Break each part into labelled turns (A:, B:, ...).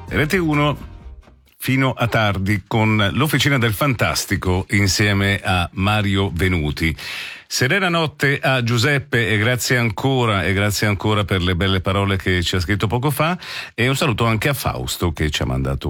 A: Rete 1 fino a tardi con l'Officina del Fantastico insieme a Mario Venuti. Serena notte a Giuseppe e grazie ancora per le belle parole che ci ha scritto poco fa, e un saluto anche a Fausto che ci ha mandato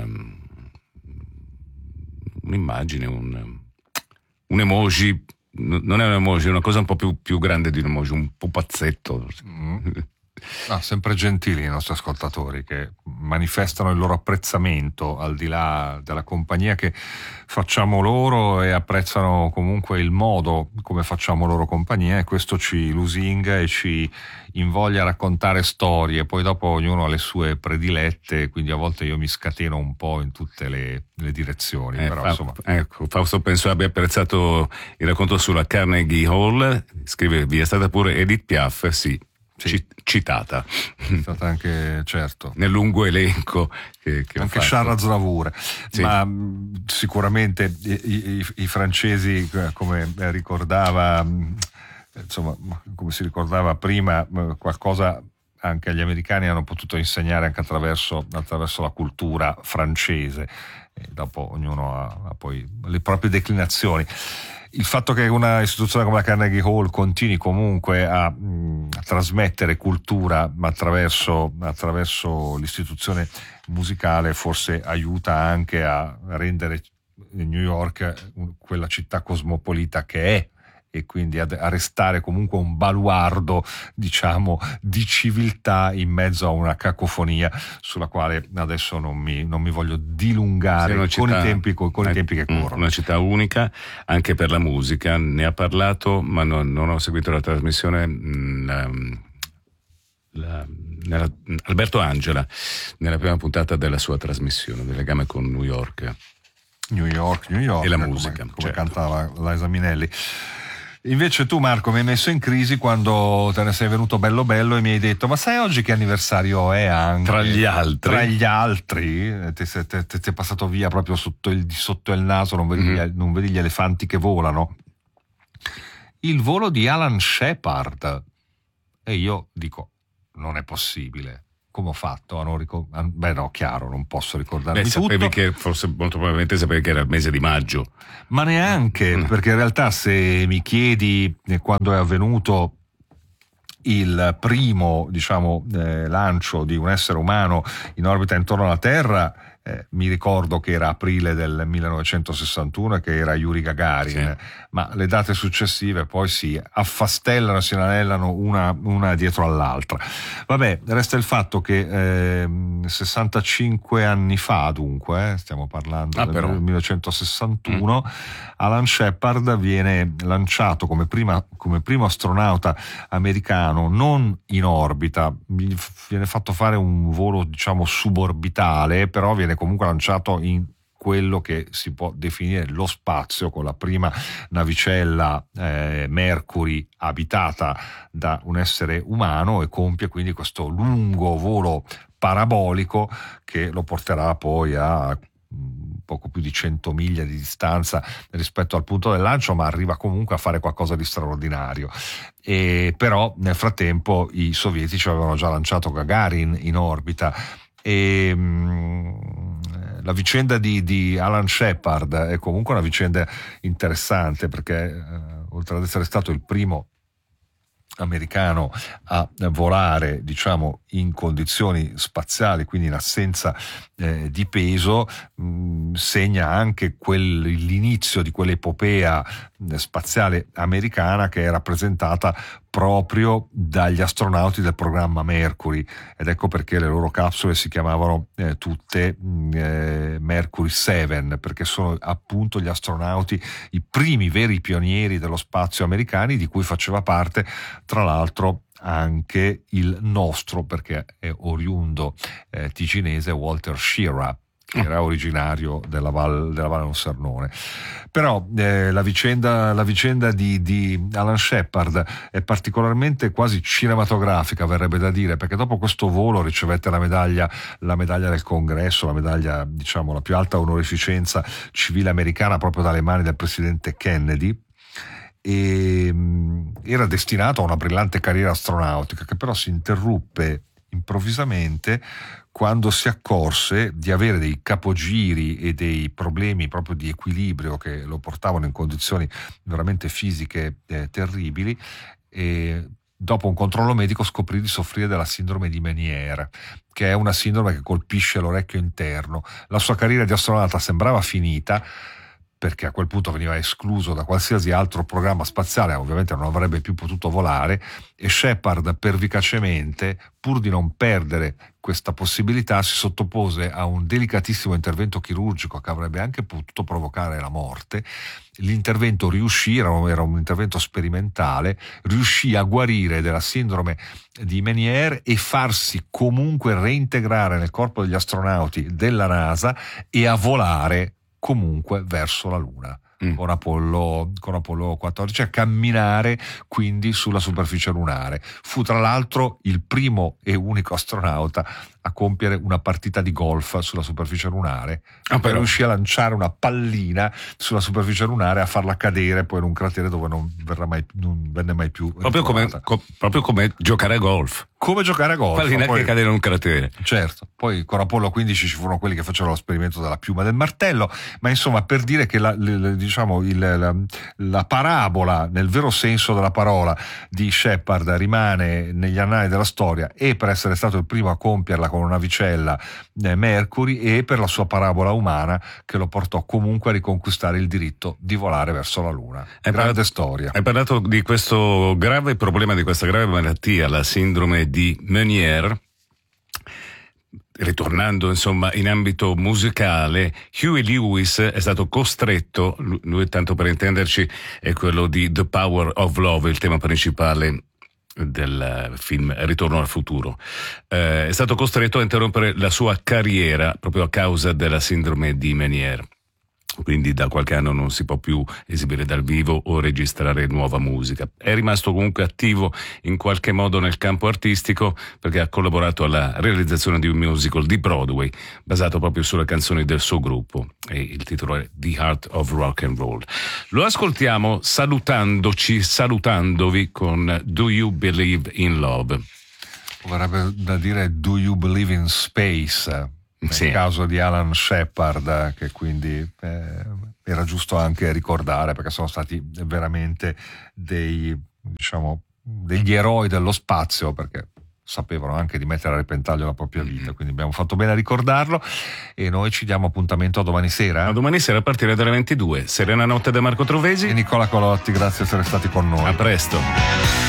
A: un'immagine, un emoji. Non è un emoji, è una cosa un po' più grande di un emoji, un pupazzetto.
B: Sempre gentili i nostri ascoltatori che manifestano il loro apprezzamento al di là della compagnia che facciamo loro, e apprezzano comunque il modo come facciamo loro compagnia, e questo ci lusinga e ci invoglia a raccontare storie. Poi dopo ognuno ha le sue predilette, quindi a volte io mi scateno un po' in tutte le direzioni. Però insomma.
A: Ecco, Fausto penso abbia apprezzato il racconto sulla Carnegie Hall. Scrive: vi è stata pure Edith Piaf, sì. Citata.
B: È stata anche, certo,
A: nel lungo elenco che
B: anche Charles Aznavour, sì. Ma sicuramente i francesi, come ricordava, insomma, come si ricordava prima, qualcosa anche agli americani hanno potuto insegnare anche attraverso la cultura francese, e dopo ognuno ha poi le proprie declinazioni. Il fatto che una istituzione come la Carnegie Hall continui comunque a trasmettere cultura attraverso l'istituzione musicale forse aiuta anche a rendere New York quella città cosmopolita che è, e quindi a restare comunque un baluardo, diciamo, di civiltà in mezzo a una cacofonia sulla quale adesso non mi voglio dilungare con i tempi che corrono.
A: Una città unica anche per la musica. Ne ha parlato, ma non ho seguito la trasmissione, Alberto Angela nella prima puntata della sua trasmissione del legame con New York e la musica,
B: come
A: certo.
B: Cantava Liza Minnelli. Invece tu, Marco, mi hai messo in crisi quando te ne sei venuto bello e mi hai detto: ma sai oggi che anniversario è anche?
A: Tra gli altri
B: ti è passato via proprio sotto il naso, non vedi gli elefanti che volano, il volo di Alan Shepard. E io dico: non è possibile. Come ho fatto a non ricordare? Beh, no, chiaro, non posso ricordarmi tutto.
A: Sapevi che forse, molto probabilmente sapevi che era il mese di maggio.
B: Ma neanche, perché in realtà se mi chiedi quando è avvenuto il primo, diciamo, lancio di un essere umano in orbita intorno alla Terra, mi ricordo che era aprile del 1961 e che era Yuri Gagarin, sì. Ma le date successive poi si affastellano e si inanellano una dietro all'altra. Vabbè, resta il fatto che 65 anni fa, dunque, stiamo parlando del 1961, Alan Shepard viene lanciato come primo astronauta americano non in orbita, viene fatto fare un volo, diciamo, suborbitale, però viene comunque lanciato in quello che si può definire lo spazio, con la prima navicella Mercury abitata da un essere umano, e compie quindi questo lungo volo parabolico che lo porterà poi a poco più di 100 miglia di distanza rispetto al punto del lancio, ma arriva comunque a fare qualcosa di straordinario. E però nel frattempo i sovietici avevano già lanciato Gagarin in orbita, e la vicenda di Alan Shepard è comunque una vicenda interessante, perché oltre ad essere stato il primo americano a volare, diciamo, in condizioni spaziali, quindi in assenza di peso, segna anche l'inizio di quell'epopea spaziale americana che è rappresentata proprio dagli astronauti del programma Mercury, ed ecco perché le loro capsule si chiamavano tutte Mercury 7, perché sono appunto gli astronauti, i primi veri pionieri dello spazio americani, di cui faceva parte tra l'altro anche il nostro, perché è oriundo ticinese, Walter Schirra, che era originario della Valle Onsernone. Però la vicenda di Alan Shepard è particolarmente quasi cinematografica, verrebbe da dire, perché dopo questo volo ricevette la medaglia del Congresso, la medaglia, diciamo, la più alta onorificenza civile americana, proprio dalle mani del presidente Kennedy, e era destinato a una brillante carriera astronautica, che però si interruppe improvvisamente, quando si accorse di avere dei capogiri e dei problemi proprio di equilibrio che lo portavano in condizioni veramente fisiche terribili, e dopo un controllo medico scoprì di soffrire della sindrome di Meniere, che è una sindrome che colpisce l'orecchio interno. La sua carriera di astronauta sembrava finita, perché a quel punto veniva escluso da qualsiasi altro programma spaziale, ovviamente non avrebbe più potuto volare, e Shepard pervicacemente, pur di non perdere questa possibilità, si sottopose a un delicatissimo intervento chirurgico che avrebbe anche potuto provocare la morte. L'intervento riuscì, era un intervento sperimentale, riuscì a guarire della sindrome di Meniere e farsi comunque reintegrare nel corpo degli astronauti della NASA e a volare comunque verso la Luna con Apollo 14, a camminare quindi sulla superficie lunare. Fu tra l'altro il primo e unico astronauta a compiere una partita di golf sulla superficie lunare, per riuscire a lanciare una pallina sulla superficie lunare, a farla cadere poi in un cratere dove non venne mai più
A: proprio come giocare a golf.
B: Come giocare a golf,
A: pallina che cade in un cratere.
B: Certo, poi con Apollo 15 ci furono quelli che facevano lo sperimento della piuma del martello, ma insomma, per dire che la parabola, nel vero senso della parola, di Shepard rimane negli annali della storia, e per essere stato il primo a compierla con una navicella Mercury, e per la sua parabola umana che lo portò comunque a riconquistare il diritto di volare verso la Luna. Grande storia.
A: Hai parlato di questo grave problema, di questa grave malattia, la sindrome di Meniere. Ritornando insomma in ambito musicale, Huey Lewis è stato costretto, lui tanto per intenderci è quello di The Power of Love, il tema principale del film Ritorno al futuro, è stato costretto a interrompere la sua carriera proprio a causa della sindrome di Meniere. Quindi da qualche anno non si può più esibire dal vivo o registrare nuova musica. È rimasto comunque attivo in qualche modo nel campo artistico, perché ha collaborato alla realizzazione di un musical di Broadway basato proprio sulle canzoni del suo gruppo, e il titolo è The Heart of Rock and Roll. Lo ascoltiamo salutandovi con Do You Believe in Love?
B: Vorrebbe da dire Do You Believe in Space? Nel caso di Alan Shepard, che quindi era giusto anche ricordare, perché sono stati veramente degli eroi dello spazio, perché sapevano anche di mettere a repentaglio la propria vita, quindi abbiamo fatto bene a ricordarlo, e noi ci diamo appuntamento a domani sera.
A: A domani sera a partire dalle 22. Serena notte da Marco Trovesi
B: e Nicola Colotti, grazie di essere stati con noi.
A: A presto.